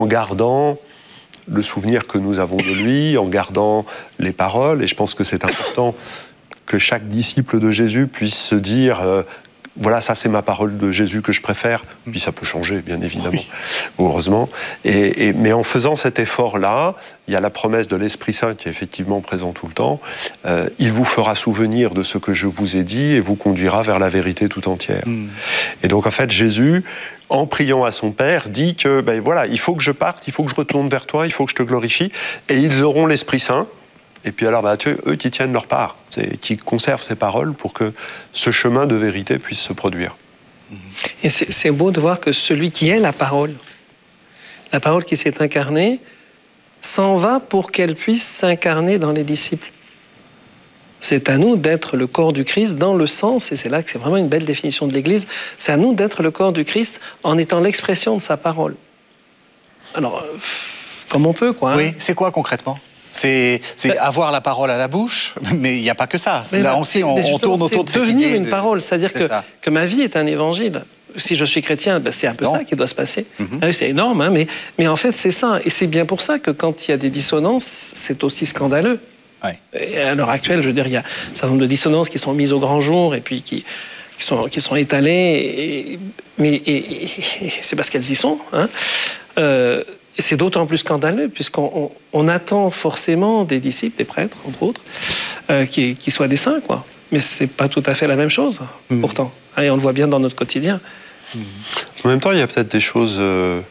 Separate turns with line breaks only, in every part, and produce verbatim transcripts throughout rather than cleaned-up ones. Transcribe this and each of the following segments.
en gardant le souvenir que nous avons de lui, en gardant les paroles. Et je pense que c'est important que chaque disciple de Jésus puisse se dire euh, voilà, ça c'est ma parole de Jésus que je préfère. Puis ça peut changer, bien évidemment, oui. heureusement. Et, et, mais en faisant cet effort-là, il y a la promesse de l'Esprit Saint qui est effectivement présent tout le temps. Euh, il vous fera souvenir de ce que je vous ai dit et vous conduira vers la vérité tout entière. Mm. Et donc en fait, Jésus, en priant à son Père, dit que ben voilà, il faut que je parte, il faut que je retourne vers toi, il faut que je te glorifie. Et ils auront l'Esprit Saint. Et puis alors, bah, eux qui tiennent leur part, qui conservent ces paroles pour que ce chemin de vérité puisse se produire.
Et c'est, c'est beau de voir que celui qui est la parole, la parole qui s'est incarnée, s'en va pour qu'elle puisse s'incarner dans les disciples. C'est à nous d'être le corps du Christ dans le sens, et c'est là que c'est vraiment une belle définition de l'Église, c'est à nous d'être le corps du Christ en étant l'expression de sa parole. Alors, comme on peut, quoi. Hein.
Oui, c'est quoi concrètement ? C'est, c'est ben, avoir la parole à la bouche, mais il n'y a pas que ça. Là ben, aussi, on, on tourne autour de cette idée.
C'est devenir une
de...
parole, c'est-à-dire que, que ma vie est un évangile. Si je suis chrétien, ben, c'est un peu non. ça qui doit se passer. Mm-hmm. C'est énorme, hein, mais, mais en fait, c'est ça. Et c'est bien pour ça que quand il y a des dissonances, c'est aussi scandaleux. Ouais. Et à l'heure actuelle, je veux dire, il y a un certain nombre de dissonances qui sont mises au grand jour et puis qui, qui, sont, qui sont étalées. Et, mais et, et, et c'est parce qu'elles y sont. Hein. Euh, C'est d'autant plus scandaleux, puisqu'on on, on attend forcément des disciples, des prêtres, entre autres, euh, qui, qui soient des saints, quoi. Mais ce n'est pas tout à fait la même chose, mmh. pourtant. Et on le voit bien dans notre quotidien.
Mmh. En même temps, il y a peut-être des choses euh,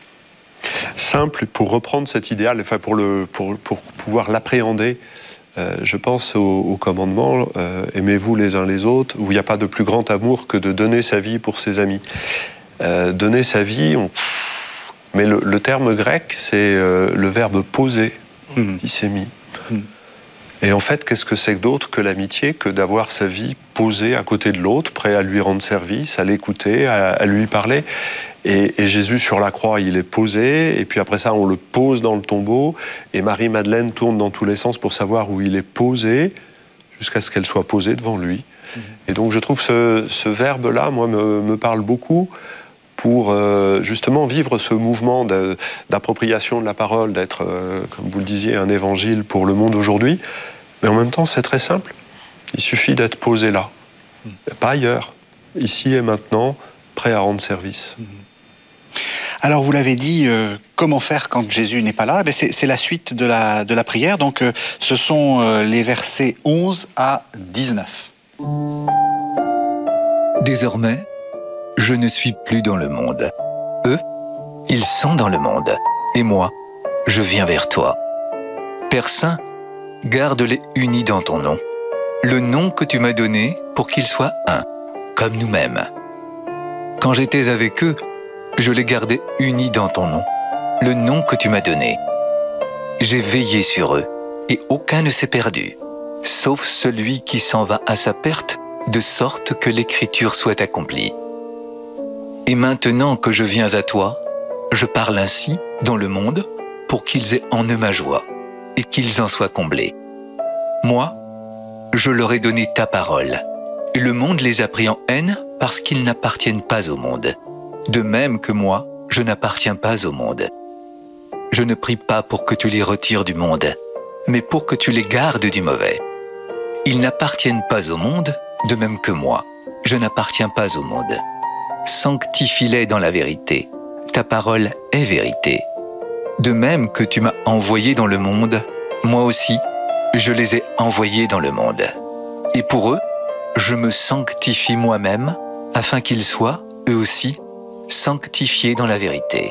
simples pour reprendre cet idéal, enfin pour, le, pour, pour pouvoir l'appréhender. Euh, je pense au, au commandement euh, « Aimez-vous les uns les autres », où il n'y a pas de plus grand amour que de donner sa vie pour ses amis. Euh, donner sa vie... On... Mais le, le terme grec, c'est euh, le verbe poser, mmh. tissémi. Mmh. Et en fait, qu'est-ce que c'est d'autre que l'amitié, que d'avoir sa vie posée à côté de l'autre, prêt à lui rendre service, à l'écouter, à, à lui parler. Et, et Jésus, sur la croix, il est posé, et puis après ça, on le pose dans le tombeau, et Marie-Madeleine tourne dans tous les sens pour savoir où il est posé, jusqu'à ce qu'elle soit posée devant lui. Mmh. Et donc, je trouve ce, ce verbe-là, moi, me, me parle beaucoup, pour euh, justement vivre ce mouvement de, d'appropriation de la parole, d'être, euh, comme vous le disiez, un évangile pour le monde aujourd'hui. Mais en même temps, c'est très simple. Il suffit d'être posé là, mmh. pas ailleurs, ici et maintenant, prêt à rendre service. Mmh.
Alors, vous l'avez dit, euh, comment faire quand Jésus n'est pas là ? Eh bien, c'est, c'est la suite de la, de la prière. Donc, euh, ce sont euh, les versets onze à dix-neuf.
Désormais, je ne suis plus dans le monde. Eux, ils sont dans le monde. Et moi, je viens vers toi. Père Saint, garde-les unis dans ton nom. Le nom que tu m'as donné pour qu'ils soient un, comme nous-mêmes. Quand j'étais avec eux, je les gardais unis dans ton nom. Le nom que tu m'as donné. J'ai veillé sur eux, et aucun ne s'est perdu, sauf celui qui s'en va à sa perte, de sorte que l'écriture soit accomplie. Et maintenant que je viens à toi, je parle ainsi dans le monde pour qu'ils aient en eux ma joie et qu'ils en soient comblés. Moi, je leur ai donné ta parole, et le monde les a pris en haine parce qu'ils n'appartiennent pas au monde. De même que moi, je n'appartiens pas au monde. Je ne prie pas pour que tu les retires du monde, mais pour que tu les gardes du mauvais. Ils n'appartiennent pas au monde, de même que moi, je n'appartiens pas au monde. Sanctifie-les dans la vérité. Ta parole est vérité. De même que tu m'as envoyé dans le monde, moi aussi, je les ai envoyés dans le monde. Et pour eux, je me sanctifie moi-même, afin qu'ils soient, eux aussi, sanctifiés dans la vérité.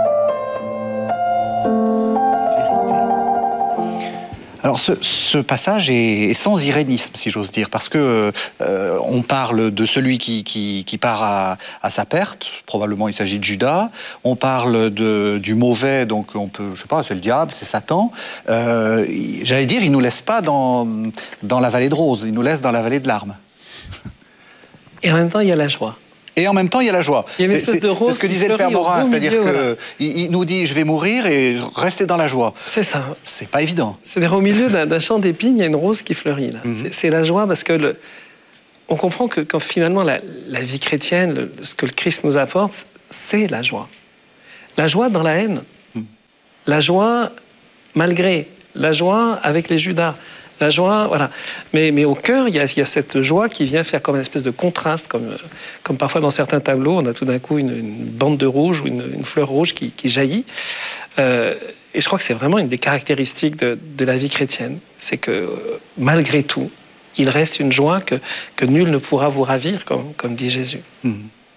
Alors ce, ce passage est, est sans irénisme, si j'ose dire, parce que euh, on parle de celui qui, qui, qui part à, à sa perte, probablement il s'agit de Judas. On parle de, du mauvais, donc on peut, je sais pas, c'est le diable, c'est Satan. Euh, j'allais dire, il nous laisse pas dans, dans la vallée de rose, il nous laisse dans la vallée de larmes.
Et en même temps, il y a la joie.
Et en même temps, il y a la joie.
Il y a une espèce
c'est,
de rose
c'est ce que disait le Père Morin, c'est-à-dire qu'il voilà. il nous dit « je vais mourir et rester dans la joie ».
C'est ça.
C'est pas évident.
C'est-à-dire au milieu d'un, d'un champ d'épines, il y a une rose qui fleurit. Là. Mm-hmm. C'est, c'est la joie parce que le, on comprend que quand finalement la, la vie chrétienne, le, ce que le Christ nous apporte, c'est la joie. La joie dans la haine. la joie malgré, la joie avec les Judas, la joie, voilà. Mais, mais au cœur, il y, a, il y a cette joie qui vient faire comme une espèce de contraste, comme, comme parfois dans certains tableaux, on a tout d'un coup une, une bande de rouge ou une, une fleur rouge qui, qui jaillit. Euh, et je crois que c'est vraiment une des caractéristiques de, de la vie chrétienne. C'est que malgré tout, il reste une joie que, que nul ne pourra vous ravir, comme, comme dit Jésus.
Mmh.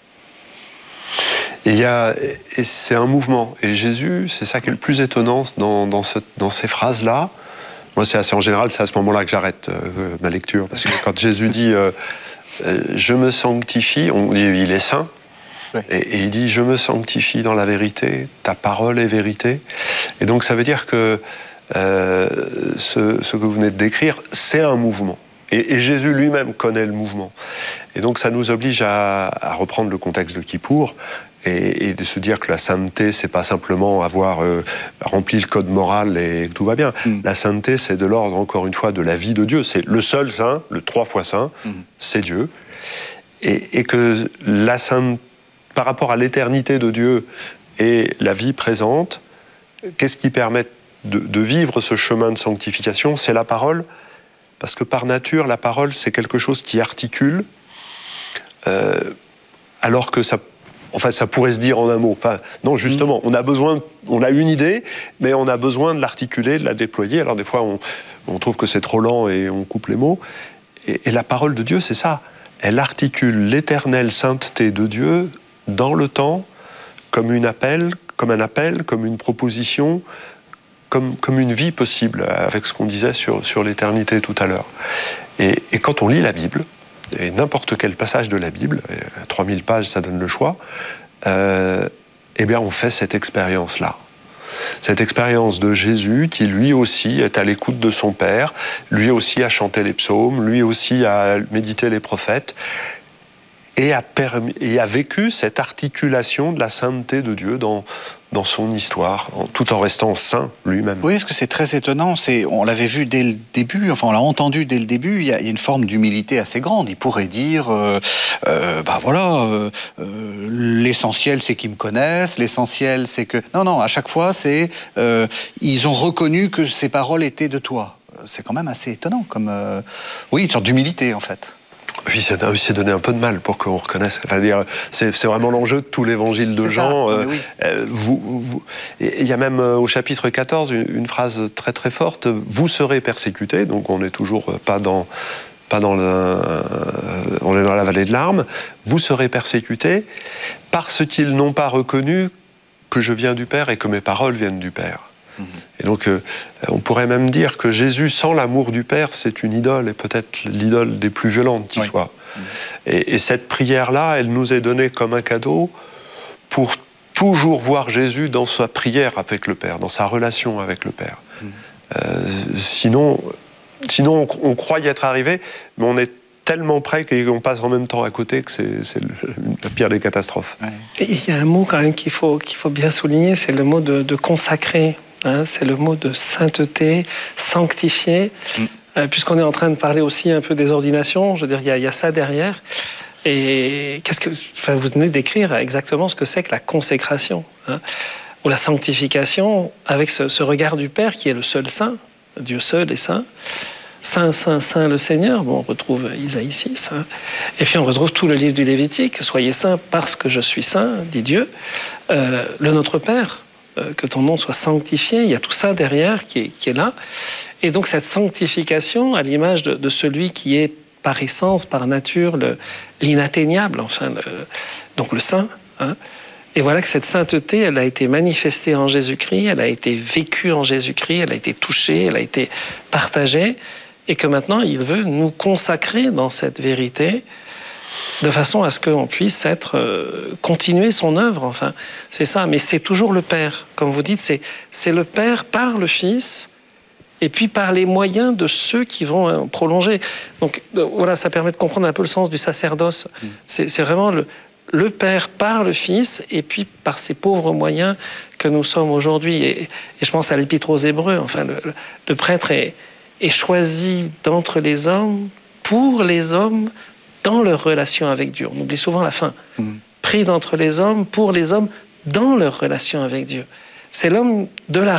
Il y a, et c'est un mouvement. Et Jésus, c'est ça qui est le plus étonnant dans, dans, ce, dans ces phrases-là. Moi, c'est assez, en général, c'est à ce moment-là que j'arrête euh, ma lecture. Parce que quand Jésus dit euh, euh, « je me sanctifie », on dit « il est saint ouais. ». Et, et il dit « je me sanctifie dans la vérité, ta parole est vérité ». Et donc, ça veut dire que euh, ce, ce que vous venez de décrire, c'est un mouvement. Et, et Jésus lui-même connaît le mouvement. Et donc, ça nous oblige à, à reprendre le contexte de Kippour, Et, et de se dire que la sainteté, c'est pas simplement avoir euh, rempli le code moral et que tout va bien. Mm. La sainteté, c'est de l'ordre, encore une fois, de la vie de Dieu. C'est le seul saint, le trois fois saint, mm. c'est Dieu. Et, et que la sainte, par rapport à l'éternité de Dieu et la vie présente, qu'est-ce qui permet de, de vivre ce chemin de sanctification? C'est la parole. Parce que par nature, la parole, c'est quelque chose qui articule, euh, alors que ça Enfin, ça pourrait se dire en un mot. Enfin, non, justement, on a besoin, on a une idée, mais on a besoin de l'articuler, de la déployer. Alors des fois, on, on trouve que c'est trop lent et on coupe les mots. Et, et la parole de Dieu, c'est ça. Elle articule l'éternelle sainteté de Dieu dans le temps, comme une appel, comme un appel, comme une proposition, comme, comme une vie possible, avec ce qu'on disait sur, sur l'éternité tout à l'heure. Et, et quand on lit la Bible, et n'importe quel passage de la Bible, trois mille pages, ça donne le choix, euh, eh bien on fait cette expérience-là. Cette expérience de Jésus qui, lui aussi, est à l'écoute de son Père, lui aussi a chanté les psaumes, lui aussi a médité les prophètes, et a, permis, et a vécu cette articulation de la sainteté de Dieu dans, dans son histoire, en, tout en restant saint lui-même.
Oui, parce que c'est très étonnant. C'est, on l'avait vu dès le début, enfin on l'a entendu dès le début, il y a, il y a une forme d'humilité assez grande. Il pourrait dire, euh, euh, bah voilà, euh, euh, l'essentiel c'est qu'ils me connaissent, l'essentiel c'est que... Non, non, à chaque fois c'est, euh, ils ont reconnu que ces paroles étaient de toi. C'est quand même assez étonnant, comme... Euh, oui, une sorte d'humilité en fait.
Oui, c'est donné un peu de mal pour qu'on reconnaisse. Enfin, dire, c'est, c'est vraiment l'enjeu de tout l'évangile de Jean. Euh, oui. euh, vous, vous, et il y a même euh, au chapitre quatorze une, une phrase très très forte. Vous serez persécutés, donc on n'est toujours pas dans, pas dans le, euh, on est dans la vallée de larmes. Vous serez persécutés parce qu'ils n'ont pas reconnu que je viens du Père et que mes paroles viennent du Père. Et donc, euh, on pourrait même dire que Jésus, sans l'amour du Père, c'est une idole, et peut-être l'idole des plus violentes qui oui. soit. Mmh. Et, et cette prière-là, elle nous est donnée comme un cadeau pour toujours voir Jésus dans sa prière avec le Père, dans sa relation avec le Père. Mmh. Euh, sinon, sinon on, on croit y être arrivé, mais on est tellement près qu'on passe en même temps à côté que c'est, c'est le, la pire des catastrophes. Ouais.
Et il y a un mot quand même qu'il faut, qu'il faut bien souligner, c'est le mot de, de consacrer. Hein, c'est le mot de sainteté, sanctifier, mm. euh, puisqu'on est en train de parler aussi un peu des ordinations, je veux dire, il y a, il y a ça derrière. Et qu'est-ce que, enfin, vous venez d'écrire exactement ce que c'est que la consécration, hein, ou la sanctification, avec ce, ce regard du Père qui est le seul saint, Dieu seul est saint. Saint, saint, saint le Seigneur, bon, on retrouve Isaïe six, hein. Et puis on retrouve tout le livre du Lévitique, soyez saints parce que je suis saint, dit Dieu. Euh, le Notre Père, que ton nom soit sanctifié, il y a tout ça derrière qui est, qui est là. Et donc cette sanctification, à l'image de, de celui qui est par essence, par nature, le, l'inatteignable, enfin, le, donc le saint. Hein. Et voilà que cette sainteté, elle a été manifestée en Jésus-Christ, elle a été vécue en Jésus-Christ, elle a été touchée, elle a été partagée, et que maintenant, il veut nous consacrer dans cette vérité, de façon à ce qu'on puisse être, euh, continuer son œuvre, enfin, c'est ça, mais c'est toujours le Père, comme vous dites, c'est, c'est le Père par le Fils, et puis par les moyens de ceux qui vont euh, prolonger. Donc euh, voilà, ça permet de comprendre un peu le sens du sacerdoce. Mmh. C'est, c'est vraiment le, le Père par le Fils, et puis par ces pauvres moyens que nous sommes aujourd'hui. Et, et je pense à l'Épître aux Hébreux, enfin, le, le prêtre est, est choisi d'entre les hommes, pour les hommes, dans leur relation avec Dieu. On oublie souvent la fin. Mmh. Pris d'entre les hommes, pour les hommes, dans leur relation avec Dieu. C'est l'homme de la